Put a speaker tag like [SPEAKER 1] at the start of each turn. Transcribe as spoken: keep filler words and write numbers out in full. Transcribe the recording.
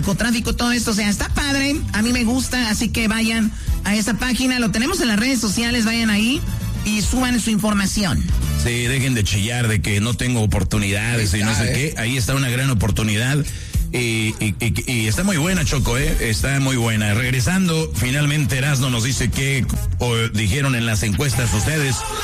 [SPEAKER 1] narcotráfico, todo esto, o sea, está padre, a mí me gusta, así que vayan a esa página, lo tenemos en las redes sociales, vayan ahí y suban su información.
[SPEAKER 2] Sí, dejen de chillar de que no tengo oportunidades y no sé qué, ahí está una gran oportunidad. Y, y, y, y está muy buena, Choco, ¿eh? Está muy buena. Regresando, finalmente Erasmo nos dice que o dijeron en las encuestas ustedes.